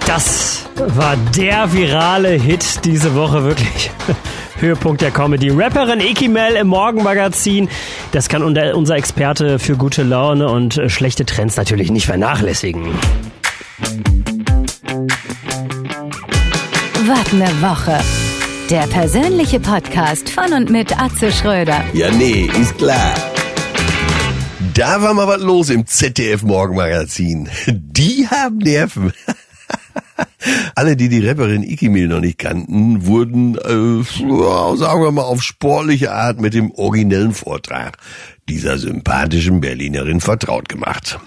Das war der virale Hit diese Woche, wirklich. Höhepunkt der Comedy. Rapperin Iki Mel im Morgenmagazin. Das kann unser Experte für gute Laune und schlechte Trends natürlich nicht vernachlässigen. Was ne Woche. Der persönliche Podcast von und mit Atze Schröder. Ja, nee, ist klar. Da war mal was los im ZDF-Morgenmagazin. Die haben Nerven. Alle, die Rapperin Iki Mel noch nicht kannten, wurden, sagen wir mal, auf sportliche Art mit dem originellen Vortrag dieser sympathischen Berlinerin vertraut gemacht.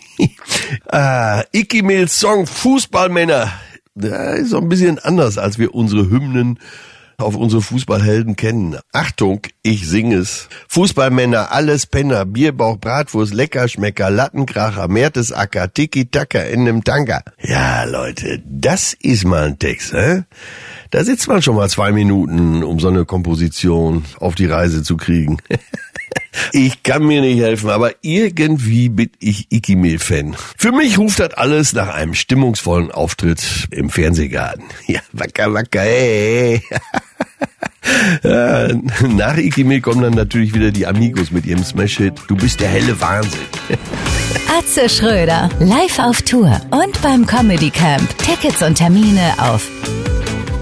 Iki Mels Song Fußballmänner, der ist so ein bisschen anders, als wir unsere Hymnen auf unsere Fußballhelden kennen. Achtung, ich singe es. Fußballmänner, alles Penner, Bierbauch, Bratwurst, Leckerschmecker, Lattenkracher, Mertesacker, Tiki-Taka in nem Tanker. Ja, Leute, das ist mal ein Text, Da sitzt man schon mal 2 Minuten, um so eine Komposition auf die Reise zu kriegen. Ich kann mir nicht helfen, aber irgendwie bin ich Iki Mel-Fan. Für mich ruft das alles nach einem stimmungsvollen Auftritt im Fernsehgarten. Ja, wacker, wacker, hey. Ja, nach Iki Mel kommen dann natürlich wieder die Amigos mit ihrem Smash-Hit Du bist der helle Wahnsinn. Atze Schröder, live auf Tour und beim Comedy Camp. Tickets und Termine auf